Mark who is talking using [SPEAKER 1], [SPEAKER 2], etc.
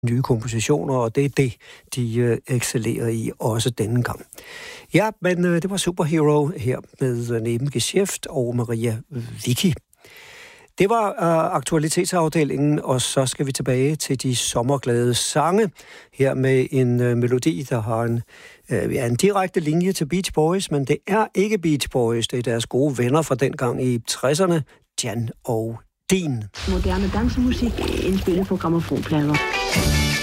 [SPEAKER 1] nye kompositioner, og det er det, de excellerer i også denne gang. Ja, men det var Superhero her med Nebengeschäft og Maria Vicky. Det var aktualitetsafdelingen, og så skal vi tilbage til de sommerglade sange. Her med en melodi, der har en direkte linje til Beach Boys, men det er ikke Beach Boys, det er deres gode venner fra dengang i 60'erne, Jan og Dean.
[SPEAKER 2] Moderne dansemusik indspillet på grammofonplader.